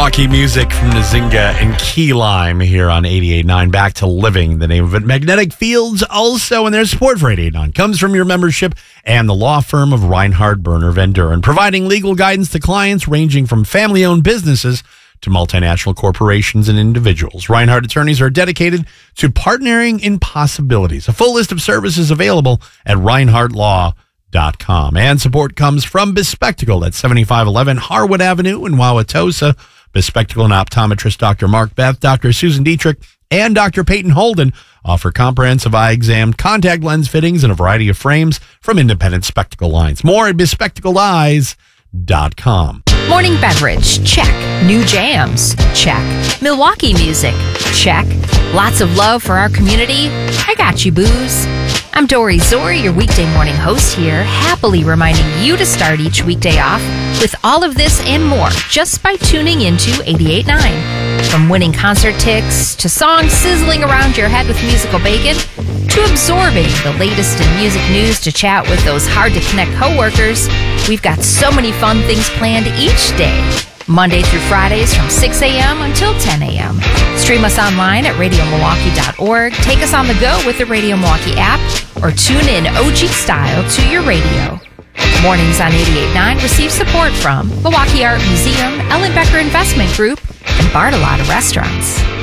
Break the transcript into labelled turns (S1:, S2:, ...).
S1: Milwaukee music from Nzinga and Key Lime here on 88.9. Back to Living, the name of it. Magnetic Fields also, and their support for 88.9 comes from your membership and the law firm of Reinhardt, Berner, Van Duren, providing legal guidance to clients ranging from family-owned businesses to multinational corporations and individuals. Reinhardt attorneys are dedicated to partnering in possibilities. A full list of services available at reinhardtlaw.com. And support comes from Bespectacle at 7511 Harwood Avenue in Wauwatosa. Bespectacle and optometrist Dr. Mark Beth, Dr. Susan Dietrich, and Dr. Peyton Holden offer comprehensive eye exam, contact lens fittings, and a variety of frames from independent spectacle lines. More at bespectacleeyes.com.
S2: Morning beverage, check. New jams, check. Milwaukee music, check. Lots of love for our community. I got you, booze. I'm Dory Zori, your weekday morning host here, happily reminding you to start each weekday off with all of this and more just by tuning into 88.9. From winning concert tickets to songs sizzling around your head with musical bacon to absorbing the latest in music news to chat with those hard-to-connect coworkers, we've got so many fun things planned each day. Monday through Fridays from 6 a.m. until 10 a.m. Stream us online at radiomilwaukee.org. Take us on the go with the Radio Milwaukee app or tune in OG style to your radio. Mornings on 88.9 receive support from Milwaukee Art Museum, Ellen Becker Investment Group, and Bartolotta Restaurants.